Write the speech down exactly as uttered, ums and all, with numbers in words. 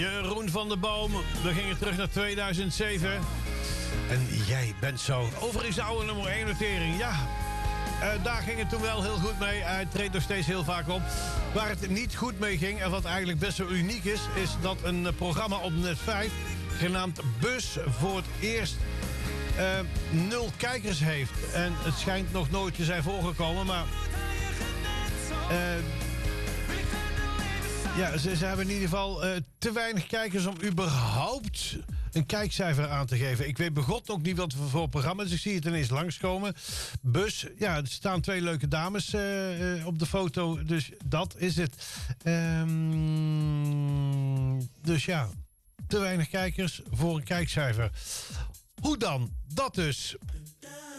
Jeroen van der Boom, we gingen terug naar tweeduizend zeven. En jij bent zo. Overigens de oude nummer één notering, ja. Uh, daar ging het toen wel heel goed mee. Hij treedt nog steeds heel vaak op. Waar het niet goed mee ging, en wat eigenlijk best wel uniek is, is dat een uh, programma op Net vijf, genaamd Bus, voor het eerst uh, nul kijkers heeft. En het schijnt nog nooit te zijn voorgekomen, maar Uh, Ja, ze, ze hebben in ieder geval uh, te weinig kijkers om überhaupt een kijkcijfer aan te geven. Ik weet begot ook niet wat voor programma, dus ik zie het ineens langskomen. Bus, ja, er staan twee leuke dames uh, uh, op de foto, dus dat is het. Um, dus ja, te weinig kijkers voor een kijkcijfer. Hoe dan? Dat dus.